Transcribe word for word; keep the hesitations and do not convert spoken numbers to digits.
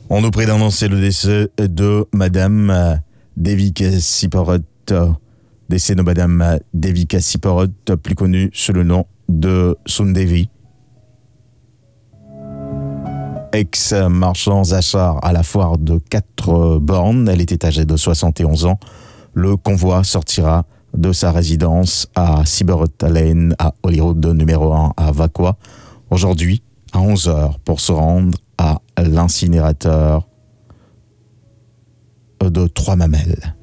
On nous prie d'annoncer le décès de Madame Devika Siporot. Décès de Madame Devika Siporot, plus connue sous le nom de Sundevi. Ex-marchand Zachar à la foire de quatre bornes, elle était âgée de soixante et onze ans. Le convoi sortira de sa résidence à Siborot Lane, à Holyrood numéro un à Vakwa, aujourd'hui à onze heures pour se rendre à l'incinérateur de Trois-Mamelles.